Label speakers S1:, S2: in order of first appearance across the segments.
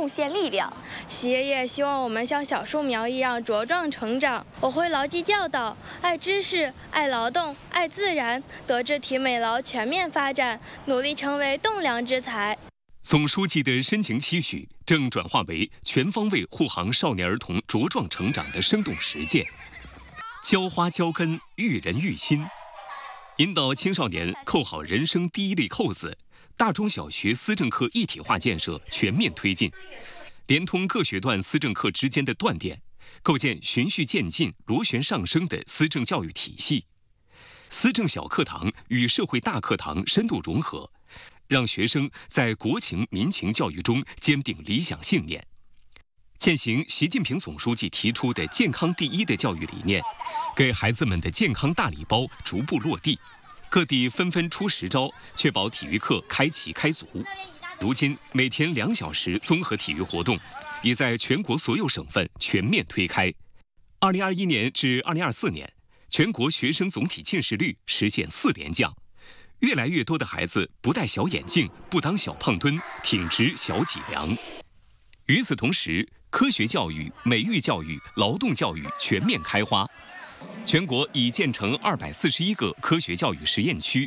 S1: 贡献力量。
S2: 习爷爷希望我们像小树苗一样茁壮成长。我会牢记教导，爱知识、爱劳动、爱自然，德智体美劳全面发展，努力成为栋梁之才。
S3: 总书记的深情期许正转化为全方位护航少年儿童茁壮成长的生动实践。浇花浇根，育人育心，引导青少年扣好人生第一粒扣子。大中小学思政课一体化建设全面推进，连通各学段思政课之间的断点，构建循序渐进、螺旋上升的思政教育体系。思政小课堂与社会大课堂深度融合，让学生在国情民情教育中坚定理想信念。践行习近平总书记提出的健康第一的教育理念，给孩子们的健康大礼包逐步落地。各地纷纷出实招，确保体育课开齐开足。如今，每天2小时综合体育活动已在全国所有省份全面推开。2021年至2024年，全国学生总体近视率实现4连降，越来越多的孩子不戴小眼镜，不当小胖墩，挺直小脊梁。与此同时，科学教育、美育教育、劳动教育全面开花。全国已建成241个科学教育实验区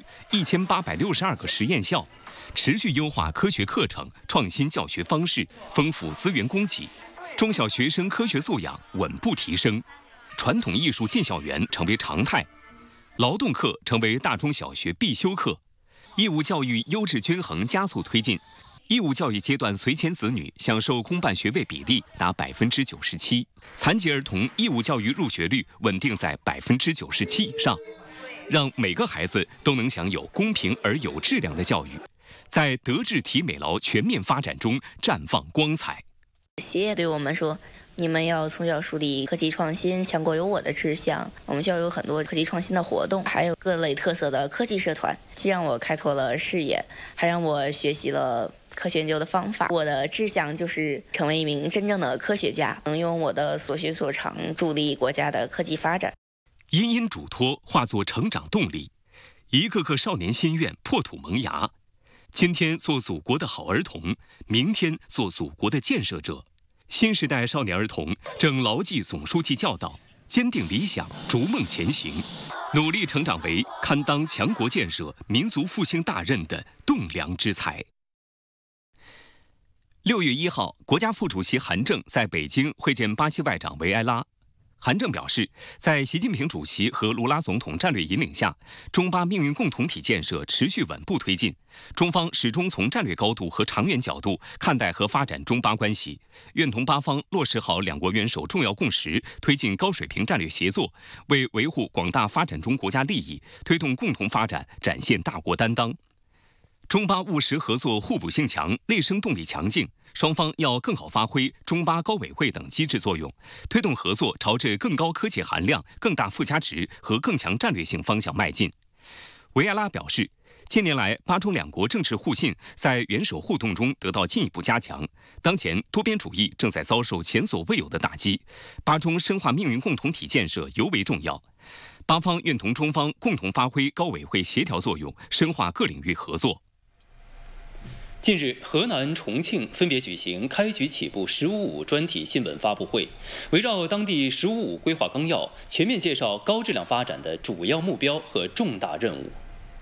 S3: ，1862个实验校，持续优化科学课程，创新教学方式，丰富资源供给，中小学生科学素养稳步提升，传统艺术进校园成为常态，劳动课成为大中小学必修课，义务教育优质均衡加速推进。义务教育阶段随迁子女享受公办学位比例达97%，残疾儿童义务教育入学率稳定在97%以上，让每个孩子都能享有公平而有质量的教育，在德智体美劳全面发展中绽放光彩。
S4: 习爷对我们说，你们要从小树立科技创新强国有我的志向。我们学校有很多科技创新的活动，还有各类特色的科技社团，既让我开拓了视野，还让我学习了科学研究的方法。我的志向就是成为一名真正的科学家，能用我的所学所长助力国家的科技发展。
S3: 殷殷嘱托化作成长动力，一个个少年心愿破土萌芽。今天做祖国的好儿童，明天做祖国的建设者。新时代少年儿童正牢记总书记教导，坚定理想，逐梦前行，努力成长为堪当强国建设、民族复兴大任的栋梁之才。6月1号，国家副主席韩正在北京会见巴西外长维埃拉。韩正表示，在习近平主席和卢拉总统战略引领下，中巴命运共同体建设持续稳步推进。中方始终从战略高度和长远角度看待和发展中巴关系，愿同巴方落实好两国元首重要共识，推进高水平战略协作，为维护广大发展中国家利益、推动共同发展展现大国担当。中巴务实合作互补性强，内生动力强劲，双方要更好发挥中巴高委会等机制作用，推动合作朝着更高科技含量、更大附加值和更强战略性方向迈进。维埃拉表示，近年来巴中两国政治互信在元首互动中得到进一步加强，当前多边主义正在遭受前所未有的打击，巴中深化命运共同体建设尤为重要。巴方愿同中方共同发挥高委会协调作用，深化各领域合作。
S5: 近日，河南、重庆分别举行开局起步“十五五”专题新闻发布会，围绕当地“十五五”规划纲要，全面介绍高质量发展的主要目标和重大任务。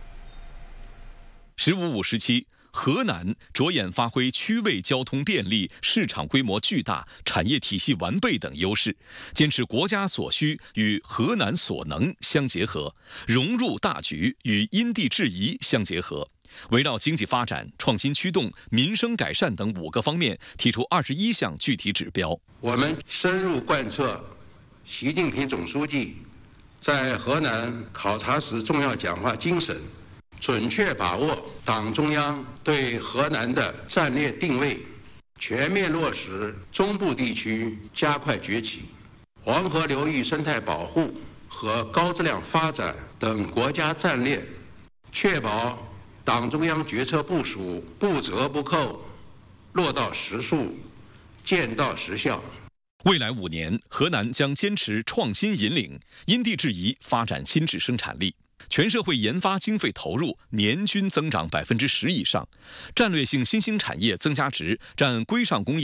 S6: “十五五”时期，河南着眼发挥区位交通便利、市场规模巨大、产业体系完备等优势，坚持国家所需与河南所能相结合，融入大局与因地制宜相结合。围绕经济发展、创新驱动、民生改善等5个方面，提出21项具体指标。
S7: 我们深入贯彻习近平总书记在河南考察时重要讲话精神，准确把握党中央对河南的战略定位，全面落实中部地区加快崛起、黄河流域生态保护和高质量发展等国家战略，确保党中央决策部署不折不扣，落到实处，见到实效。
S6: 未来5年，河南将坚持创新引领、因地制宜发展新质生产力，全社会研发经费投入年均增长10%以上，战略性新兴产业增加值占规上工业